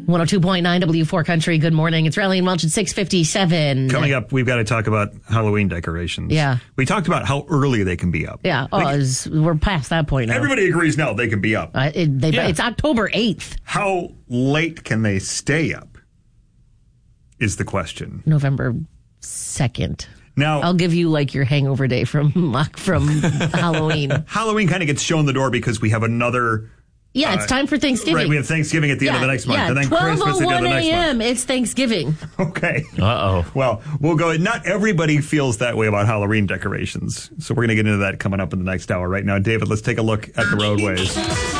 102.9 W4 Country. Good morning. It's Riley and Welch at 6:57. Coming up, we've got to talk about Halloween decorations. Yeah. We talked about how early they can be up. Yeah. We're past that point now. Everybody agrees now they can be up. It's October 8th. How late can they stay up is the question. November 2nd. Now, I'll give you like your hangover day from Halloween. Halloween kind of gets shown the door because we have another... Yeah, it's time for Thanksgiving. Right, we have Thanksgiving at the end of the next month. Yeah, and then Christmas at the end of the next month. It's Thanksgiving. Okay. Uh-oh. Well, we'll go. Not everybody feels that way about Halloween decorations. So we're going to get into that coming up in the next hour. Right now, David, let's take a look at the roadways.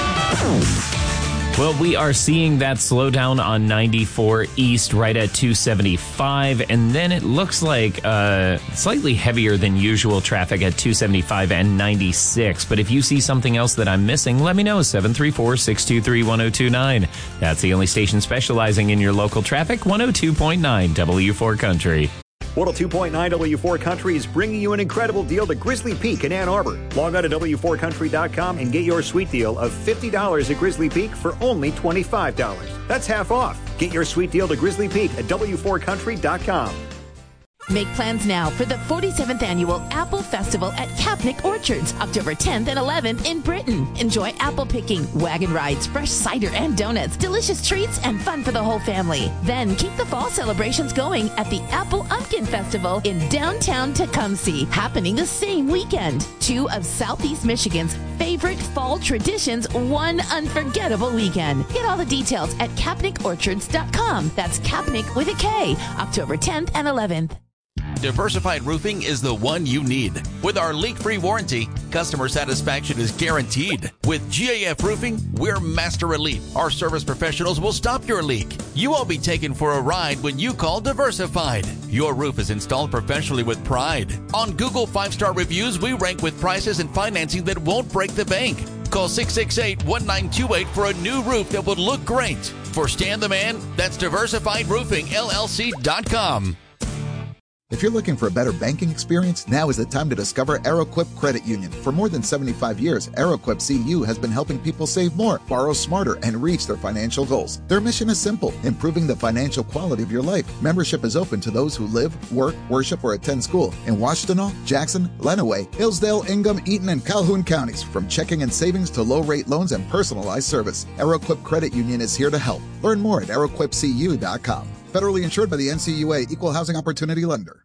Well, we are seeing that slow down on 94 East right at 275, and then it looks like slightly heavier than usual traffic at 275 and 96. But if you see something else that I'm missing, let me know, 734-623-1029. That's the only station specializing in your local traffic, 102.9 W4 Country. 102.9 W4 Country is bringing you an incredible deal to Grizzly Peak in Ann Arbor. Log on to W4Country.com and get your sweet deal of $50 at Grizzly Peak for only $25. That's half off. Get your sweet deal to Grizzly Peak at W4Country.com. Make plans now for the 47th Annual Apple Festival at Kapnick Orchards, October 10th and 11th in Britain. Enjoy apple picking, wagon rides, fresh cider and donuts, delicious treats, and fun for the whole family. Then keep the fall celebrations going at the Apple Umpkin Festival in downtown Tecumseh, happening the same weekend. Two of Southeast Michigan's favorite fall traditions, one unforgettable weekend. Get all the details at KapnickOrchards.com. That's Kapnick with a K, October 10th and 11th. Diversified Roofing is the one you need. With our leak-free warranty, customer satisfaction is guaranteed. With GAF Roofing, we're Master Elite. Our service professionals will stop your leak. You won't be taken for a ride when you call Diversified. Your roof is installed professionally with pride. On Google 5-star reviews, we rank with prices and financing that won't break the bank. Call 668-1928 for a new roof that would look great. For Stan the Man, that's DiversifiedRoofingLLC.com. If you're looking for a better banking experience, now is the time to discover Aeroquip Credit Union. For more than 75 years, Aeroquip CU has been helping people save more, borrow smarter, and reach their financial goals. Their mission is simple, improving the financial quality of your life. Membership is open to those who live, work, worship, or attend school in Washtenaw, Jackson, Lenawee, Hillsdale, Ingham, Eaton, and Calhoun counties. From checking and savings to low-rate loans and personalized service, Aeroquip Credit Union is here to help. Learn more at aeroquipcu.com. Federally insured by the NCUA, Equal Housing Opportunity Lender.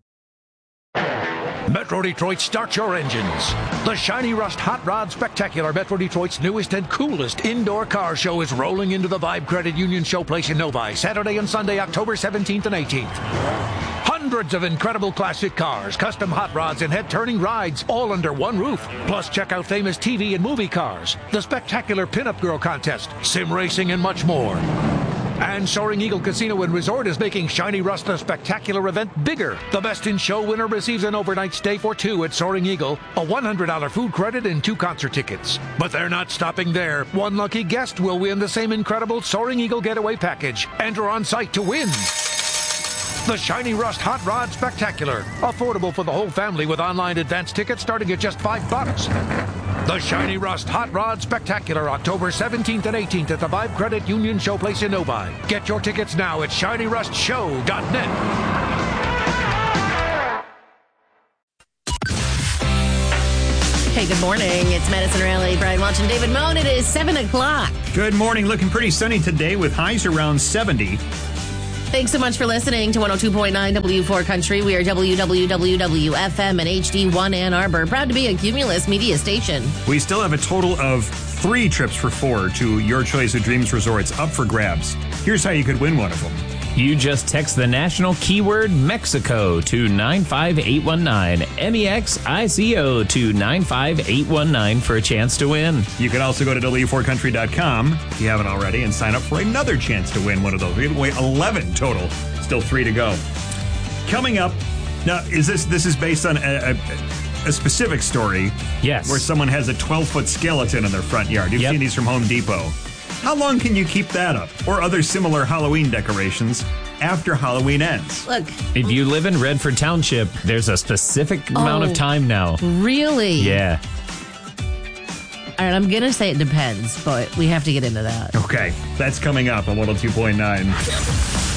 Metro Detroit, start your engines. The Shiny Rust Hot Rod Spectacular, Metro Detroit's newest and coolest indoor car show, is rolling into the Vibe Credit Union Showplace in Novi, Saturday and Sunday, October 17th and 18th. Hundreds of incredible classic cars, custom hot rods, and head-turning rides, all under one roof. Plus, check out famous TV and movie cars, the spectacular Pinup Girl Contest, sim racing, and much more. And Soaring Eagle Casino and Resort is making Shiny Rust the spectacular event bigger. The Best in Show winner receives an overnight stay for two at Soaring Eagle, a $100 food credit, and 2 concert tickets. But they're not stopping there. One lucky guest will win the same incredible Soaring Eagle getaway package. Enter on site to win. The Shiny Rust Hot Rod Spectacular. Affordable for the whole family with online advance tickets starting at just $5. The Shiny Rust Hot Rod Spectacular, October 17th and 18th at the Vibe Credit Union Showplace in Novi. Get your tickets now at ShinyRustShow.net. Hey, good morning. It's Madison Raleigh, Brian Welch, and David Moen. It is 7 o'clock. Good morning. Looking pretty sunny today with highs around 70. Thanks so much for listening to 102.9 W4 Country. We are WWWWFM and HD1 Ann Arbor. Proud to be a Cumulus media station. We still have a total of 3 trips for 4 to Your Choice of Dreams Resorts up for grabs. Here's how you could win one of them. You just text the national keyword Mexico to 95819, MEXICO to 95819 for a chance to win. You can also go to W4Country.com if you haven't already and sign up for another chance to win one of those. We give away 11 total, still 3 to go. Coming up, now this is based on a specific story. Yes. Where someone has a 12-foot skeleton in their front yard. You've seen these from Home Depot. How long can you keep that up, or other similar Halloween decorations, after Halloween ends? Look. If you live in Redford Township, there's a specific amount of time now. Really? Yeah. All right, I'm going to say it depends, but we have to get into that. Okay, that's coming up on 102.9.